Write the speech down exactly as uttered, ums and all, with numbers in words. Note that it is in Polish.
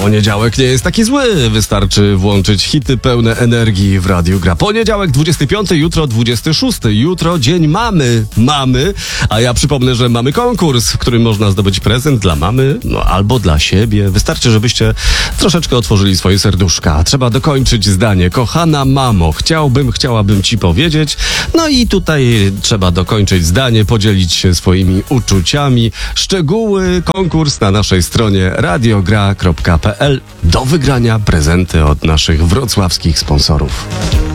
Poniedziałek nie jest taki zły. Wystarczy włączyć hity pełne energii w Radiu Gra. Poniedziałek dwudziesty piąty, jutro dwudziesty szósty. Jutro dzień mamy. Mamy. A ja przypomnę, że mamy konkurs, w którym można zdobyć prezent dla mamy, no albo dla siebie. Wystarczy, żebyście troszeczkę otworzyli swoje serduszka. Trzeba dokończyć zdanie. Kochana mamo, chciałbym, chciałabym ci powiedzieć. No i tutaj trzeba dokończyć zdanie, podzielić się swoimi uczuciami. Szczegóły, konkurs na naszej stronie radiogra kropka p l. Do wygrania prezenty od naszych wrocławskich sponsorów.